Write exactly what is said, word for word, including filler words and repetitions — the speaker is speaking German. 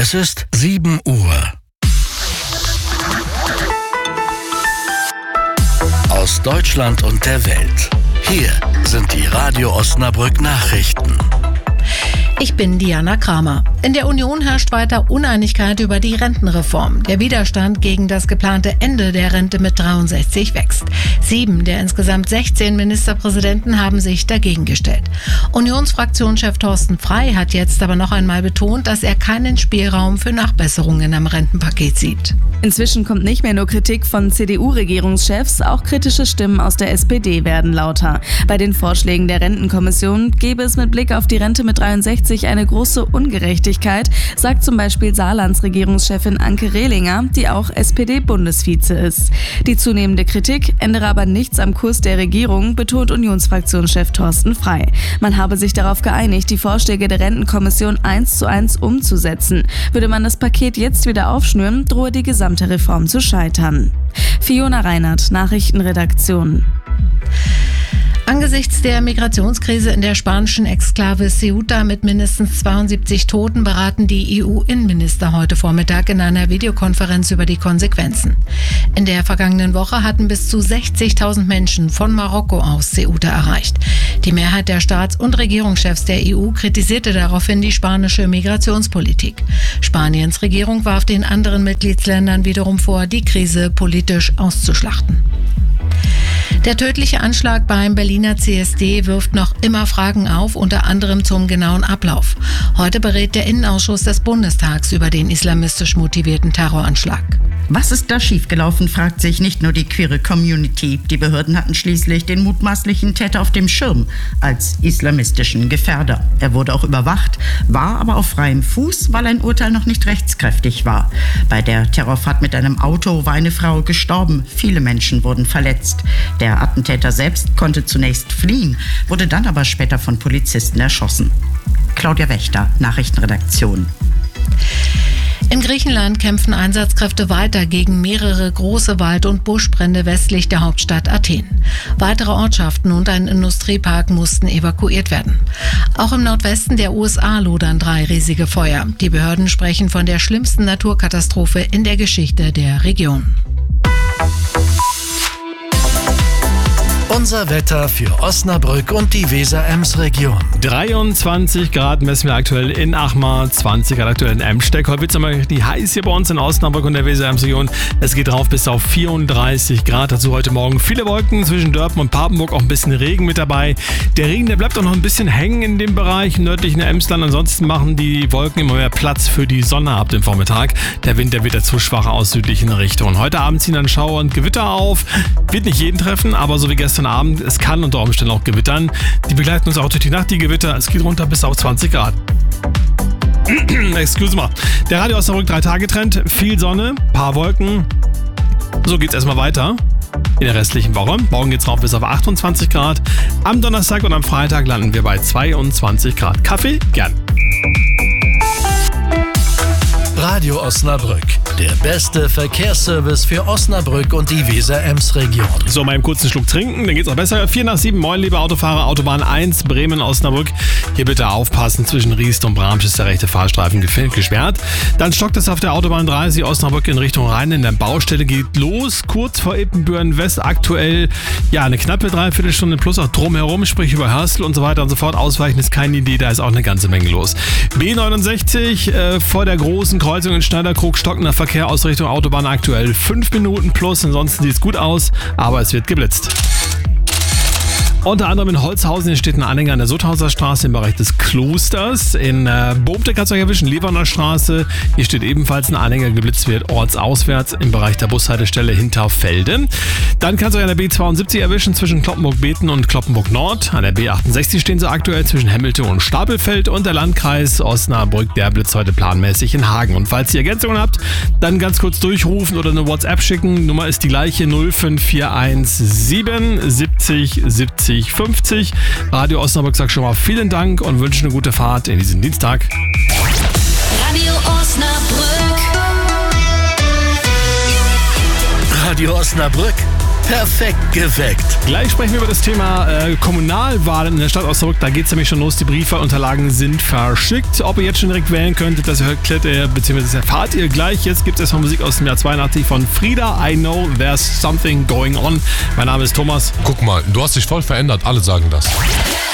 Es ist sieben Uhr. Aus Deutschland und der Welt. Hier sind die Radio Osnabrück Nachrichten. Ich bin Diana Kramer. In der Union herrscht weiter Uneinigkeit über die Rentenreform. Der Widerstand gegen das geplante Ende der Rente mit dreiundsechzig wächst. Sieben der insgesamt sechzehn Ministerpräsidenten haben sich dagegen gestellt. Unionsfraktionschef Thorsten Frey hat jetzt aber noch einmal betont, dass er keinen Spielraum für Nachbesserungen am Rentenpaket sieht. Inzwischen kommt nicht mehr nur Kritik von C D U-Regierungschefs, auch kritische Stimmen aus der S P D werden lauter. Bei den Vorschlägen der Rentenkommission gäbe es mit Blick auf die Rente mit dreiundsechzig eine große Ungerechtigkeit, sagt zum Beispiel Saarlands Regierungschefin Anke Rehlinger, die auch S P D-Bundesvize ist. Die zunehmende Kritik ändere aber nichts am Kurs der Regierung, betont Unionsfraktionschef Thorsten Frey. Man habe sich darauf geeinigt, die Vorschläge der Rentenkommission eins zu eins umzusetzen. Würde man das Paket jetzt wieder aufschnüren, drohe die gesamte Reform zu scheitern. Fiona Reinhardt, Nachrichtenredaktion. Angesichts der Migrationskrise in der spanischen Exklave Ceuta mit mindestens zweiundsiebzig Toten beraten die E U-Innenminister heute Vormittag in einer Videokonferenz über die Konsequenzen. In der vergangenen Woche hatten bis zu sechzigtausend Menschen von Marokko aus Ceuta erreicht. Die Mehrheit der Staats- und Regierungschefs der E U kritisierte daraufhin die spanische Migrationspolitik. Spaniens Regierung warf den anderen Mitgliedsländern wiederum vor, die Krise politisch auszuschlachten. Der tödliche Anschlag beim Berliner C S D wirft noch immer Fragen auf, unter anderem zum genauen Ablauf. Heute berät der Innenausschuss des Bundestags über den islamistisch motivierten Terroranschlag. Was ist da schiefgelaufen, fragt sich nicht nur die queere Community. Die Behörden hatten schließlich den mutmaßlichen Täter auf dem Schirm als islamistischen Gefährder. Er wurde auch überwacht, war aber auf freiem Fuß, weil ein Urteil noch nicht rechtskräftig war. Bei der Terrorfahrt mit einem Auto war eine Frau gestorben. Viele Menschen wurden verletzt. Der Attentäter selbst konnte zunächst fliehen, wurde dann aber später von Polizisten erschossen. Claudia Wächter, Nachrichtenredaktion. In Griechenland kämpfen Einsatzkräfte weiter gegen mehrere große Wald- und Buschbrände westlich der Hauptstadt Athen. Weitere Ortschaften und ein Industriepark mussten evakuiert werden. Auch im Nordwesten der U S A lodern drei riesige Feuer. Die Behörden sprechen von der schlimmsten Naturkatastrophe in der Geschichte der Region. Unser Wetter für Osnabrück und die Weser-Ems-Region. dreiundzwanzig Grad messen wir aktuell in Achmar, zwanzig Grad aktuell in Emsteck. Heute wird es einmal die heiß hier bei uns in Osnabrück und der Weser-Ems-Region. Es geht rauf bis auf vierunddreißig Grad. Dazu heute Morgen viele Wolken zwischen Dörpen und Papenburg, auch ein bisschen Regen mit dabei. Der Regen, der bleibt auch noch ein bisschen hängen in dem Bereich nördlichen Emsland. Ansonsten machen die Wolken immer mehr Platz für die Sonne ab dem Vormittag. Der Wind, der wird dazu schwach aus südlichen Richtungen. Heute Abend ziehen dann Schauer und Gewitter auf. Wird nicht jeden treffen, aber so wie gestern Abend, es kann unter Umständen auch gewittern. Die begleiten uns auch durch die Nacht, die Gewitter. Es geht runter bis auf zwanzig Grad. Excuse me. Der Radio Osnabrück drei Tage Trend. Viel Sonne, paar Wolken. So geht's erstmal weiter in der restlichen Woche. Morgen geht's rauf bis auf achtundzwanzig Grad. Am Donnerstag und am Freitag landen wir bei zweiundzwanzig Grad. Kaffee? Gern. Radio Osnabrück, der beste Verkehrsservice für Osnabrück und die Weser-Ems-Region. So, mal einen kurzen Schluck trinken, dann geht's auch besser. vier nach sieben, moin, liebe Autofahrer, Autobahn eins, Bremen-Osnabrück. Hier bitte aufpassen, zwischen Riest und Bramsch ist der rechte Fahrstreifen gesperrt. Dann stockt es auf der Autobahn dreißig Osnabrück in Richtung Rhein. In der Baustelle geht los, kurz vor Ippenbüren West. Aktuell, ja, eine knappe Dreiviertelstunde plus auch drumherum, sprich über Hörstel und so weiter und so fort. Ausweichen ist keine Idee, da ist auch eine ganze Menge los. B neunundsechzig äh, vor der großen Kreuzung in Schneiderkrug, stockender Verkehr aus Richtung Autobahn aktuell fünf Minuten plus. Ansonsten sieht es gut aus, aber es wird geblitzt. Unter anderem in Holzhausen, hier steht ein Anhänger an der Sutthauser Straße im Bereich des Klosters. In äh, Boomte kannst du euch erwischen, Leverner Straße. Hier steht ebenfalls ein Anhänger, geblitzt wird ortsauswärts im Bereich der Bushaltestelle Hinterfelde. Dann kannst du euch an der B zweiundsiebzig erwischen zwischen Kloppenburg-Beten und Kloppenburg-Nord. An der B achtundsechzig stehen sie aktuell zwischen Hemmelte und Stapelfeld. Und der Landkreis Osnabrück, der blitzt heute planmäßig in Hagen. Und falls ihr Ergänzungen habt, dann ganz kurz durchrufen oder eine WhatsApp schicken. Nummer ist die gleiche null fünf vier eins sieben siebzig siebzig fünfzig. Radio Osnabrück sagt schon mal vielen Dank und wünsche eine gute Fahrt in diesen Dienstag. Radio Osnabrück. Radio Osnabrück Perfekt geweckt. Gleich sprechen wir über das Thema äh, Kommunalwahlen in der Stadt Osnabrück. Da geht es nämlich schon los. Die Briefwahlunterlagen sind verschickt. Ob ihr jetzt schon direkt wählen könntet, das erklärt ihr, beziehungsweise das erfahrt ihr gleich. Jetzt gibt es erstmal Musik aus dem Jahr zweiundachtzig von Frida. I know there's something going on. Mein Name ist Thomas. Guck mal, du hast dich voll verändert. Alle sagen das.